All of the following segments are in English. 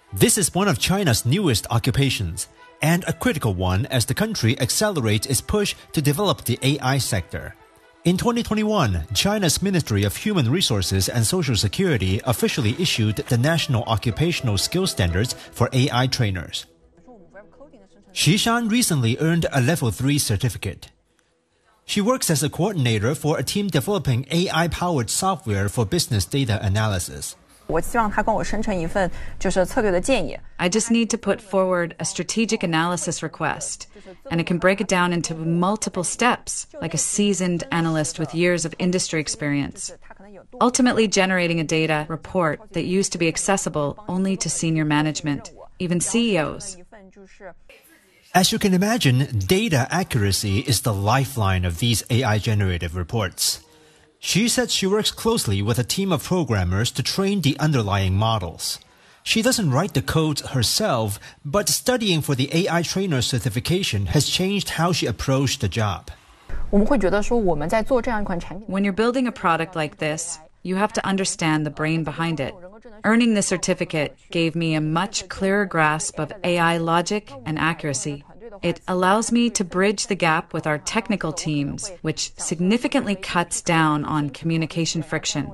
This is one of China's newest occupations, and a critical one as the country accelerates its push to develop the AI sector. In 2021, China's Ministry of Human Resources and Social Security officially issued the National Occupational Skills Standards for AI trainers. Xu Shan recently earned a Level 3 certificate. She works as a coordinator for a team developing AI-powered software for business data analysis. I just need to put forward a strategic analysis request, and it can break it down into multiple steps, like a seasoned analyst with years of industry experience, ultimately generating a data report that used to be accessible only to senior management, even CEOs. As you can imagine, data accuracy is the lifeline of these AI-generated reports. She said she works closely with a team of programmers to train the underlying models. She doesn't write the code herself, but studying for the AI trainer certification has changed how she approached the job. When you're building a product like this, you have to understand the brain behind it. Earning the certificate gave me a much clearer grasp of AI logic and accuracy. It allows me to bridge the gap with our technical teams, which significantly cuts down on communication friction.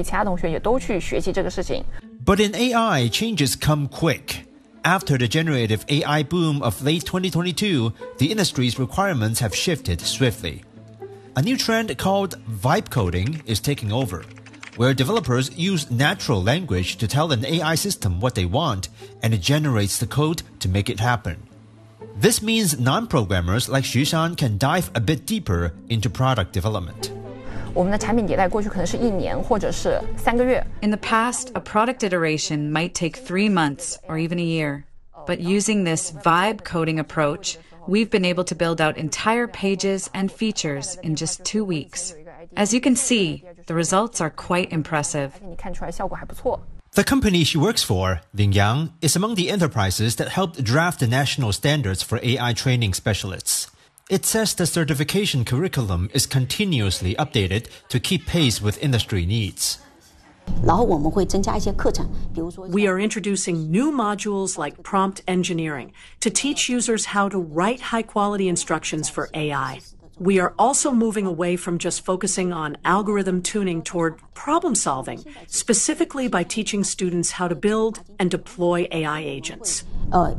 But in AI, changes come quick. After the generative AI boom of late 2022, the industry's requirements have shifted swiftly. A new trend called vibe coding is taking over, where developers use natural language to tell an AI system what they want, and it generates the code to make it happen. This means non-programmers like Xu Shan can dive a bit deeper into product development. In the past, a product iteration might take 3 months or even a year. But using this vibe coding approach, we've been able to build out entire pages and features in just 2 weeks. As you can see, the results are quite impressive. The company she works for, Lingyang, is among the enterprises that helped draft the national standards for AI training specialists. It says the certification curriculum is continuously updated to keep pace with industry needs. We are introducing new modules like prompt engineering to teach users how to write high-quality instructions for AI. We are also moving away from just focusing on algorithm tuning toward problem solving, specifically by teaching students how to build and deploy AI agents.